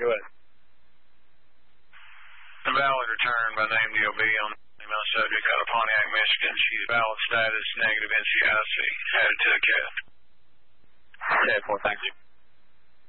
Go ahead. A valid return by name DOB on email subject out of Pontiac, Michigan. She's valid status, negative NCIC. Added to the cat. Okay, well, thank you.